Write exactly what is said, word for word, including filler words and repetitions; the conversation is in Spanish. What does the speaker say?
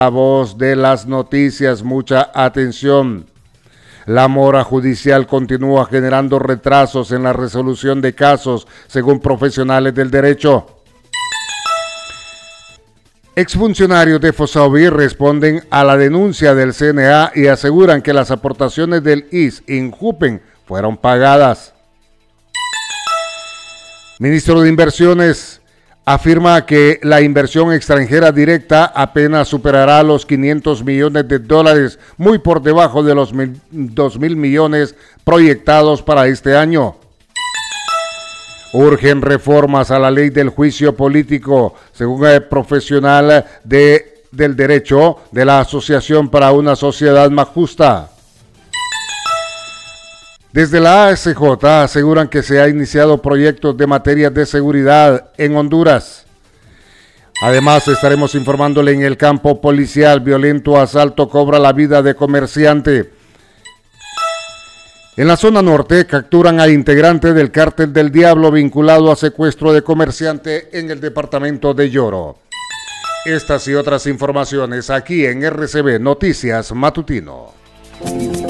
La voz de las noticias, mucha atención. La mora judicial continúa generando retrasos en la resolución de casos, según profesionales del derecho. Exfuncionarios de Fosaoví responden a la denuncia del C N A y aseguran que las aportaciones del I S Injupen fueron pagadas. Ministro de Inversiones afirma que la inversión extranjera directa apenas superará los quinientos millones de dólares, muy por debajo de los dos mil millones proyectados para este año. Urgen reformas a la ley del juicio político, según el profesional de, del derecho de la Asociación para una Sociedad Más Justa. Desde la A S J aseguran que se ha iniciado proyectos de materias de seguridad en Honduras. Además, estaremos informándole en el campo policial, violento asalto cobra la vida de comerciante. En la zona norte capturan a integrante del Cártel del Diablo vinculado a secuestro de comerciante en el departamento de Lloro. Estas y otras informaciones aquí en R C B Noticias Matutino.